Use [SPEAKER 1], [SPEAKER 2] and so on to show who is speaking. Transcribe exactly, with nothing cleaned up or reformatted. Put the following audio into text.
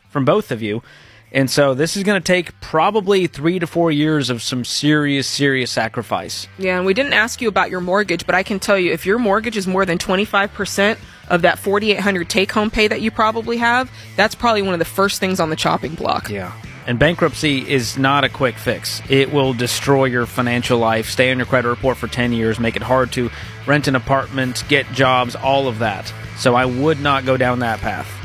[SPEAKER 1] from both of you. And so this is going to take probably three to four years of some serious, serious sacrifice.
[SPEAKER 2] Yeah, and we didn't ask you about your mortgage, but I can tell you if your mortgage is more than twenty-five percent of that forty-eight hundred dollars take-home pay that you probably have, that's probably one of the first things on the chopping block.
[SPEAKER 1] Yeah. And bankruptcy is not a quick fix. It will destroy your financial life, stay on your credit report for ten years, make it hard to rent an apartment, get jobs, all of that. So I would not go down that path.